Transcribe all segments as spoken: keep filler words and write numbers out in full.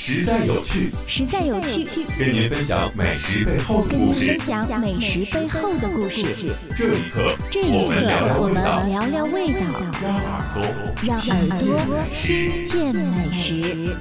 实在有趣， 实在有趣， 跟您分享美食背后的跟您故事。 分享美食背后的故事。 这一刻， 这一刻，我们聊聊味道， 让耳朵让耳朵听见美食。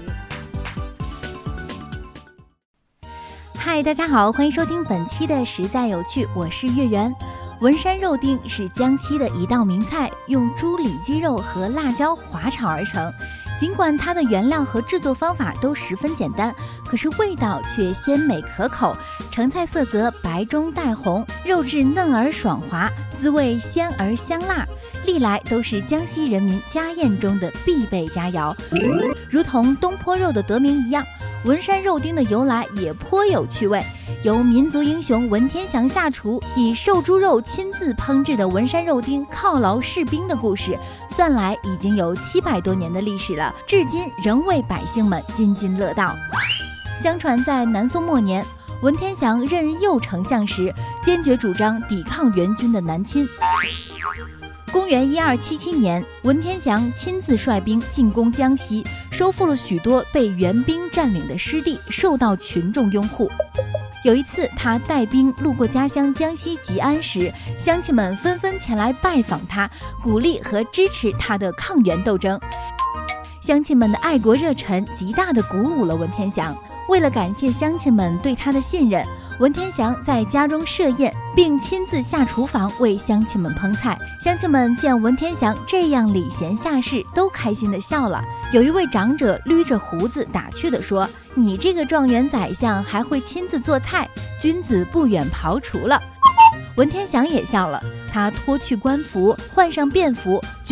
嗨，大家好，欢迎收听本期的实在有趣，我是月圆。文山肉丁是江西的一道名菜，用猪里脊肉和辣椒滑炒而成。尽管它的原料和制作方法都十分简单，可是味道却鲜美可口，成菜色泽白中带红，肉质嫩而爽滑，滋味鲜而香辣，历来都是江西人民家宴中的必备佳肴。如同东坡肉的得名一样，文山肉丁的由来也颇有趣味。由民族英雄文天祥下厨，以瘦猪肉亲自烹制的文山肉丁犒劳士兵的故事，算来已经有七百多年的历史了，至今仍为百姓们津津乐道。相传在南宋末年，文天祥任右丞相时，坚决主张抵抗元军的南侵。公元一二七七年，文天祥亲自率兵进攻江西，收复了许多被元兵占领的失地，受到群众拥护。有一次，他带兵路过家乡江西吉安时，乡亲们纷纷前来拜访他，鼓励和支持他的抗元斗争。乡亲们的爱国热忱极大地鼓舞了文天祥。为了感谢乡亲们对他的信任，文天祥在家中设宴，并亲自下厨房为乡亲们烹菜。乡亲们见文天祥这样礼贤下士，都开心地笑了。有一位长者捋着胡子打趣地说：“你这个状元宰相还会亲自做菜，君子不远庖厨了。”文天祥也笑了，他脱去官服，换上便服，